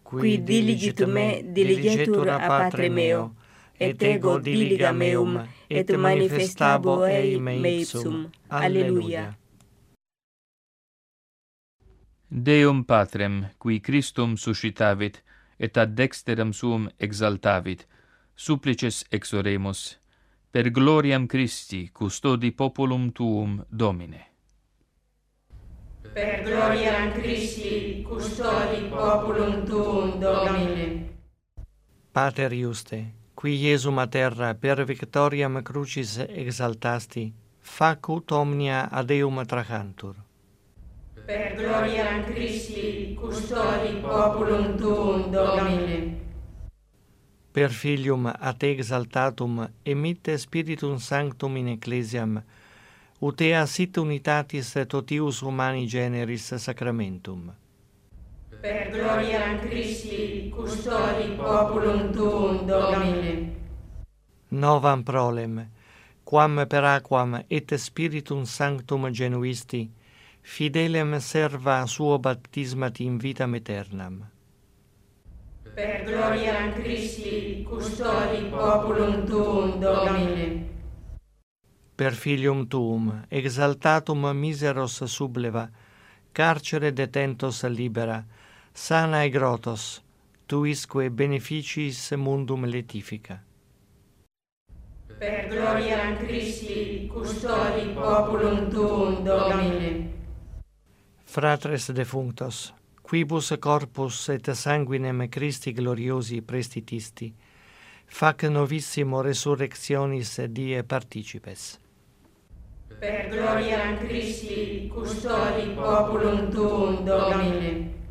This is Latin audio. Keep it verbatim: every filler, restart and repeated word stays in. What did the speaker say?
qui diligit me diligetur a Patre meo, et ego diliga meum, et manifestabo ei me ipsum. Alleluia. Deum Patrem, qui Christum suscitavit, et ad dexteram suum exaltavit, supplices exoremus, per gloriam Christi custodi populum tuum, Domine. Per gloriam Christi custodi populum tuum, Domine. Pater Iuste, qui Iesum a terra per victoriam crucis exaltasti, facut omnia ad Eum tracantur. Per gloriam Christi custodi populum tuum, Domine. Per Filium a te exaltatum emitte Spiritum Sanctum in Ecclesiam, ut ea sit unitatis totius humani generis sacramentum. Per gloriam Christi custodi populum tuum, Domine. Novam prolem, quam per aquam et Spiritum Sanctum genuisti, fidelem serva suo baptismati in vitam aeternam. Per gloriam Christi custodi populum tuum, Domine. Per Filium tuum, exaltatum miseros subleva, carcere detentos libera, sana e grotos, tuisque beneficiis mundum letifica. Per gloriam Christi custodi populum tuum, Domine. Fratres defunctos, quibus corpus et sanguinem Christi gloriosi prestitisti, fac novissimo resurrectionis die participes. Per gloriam Christi custodi populum tuum, Domine.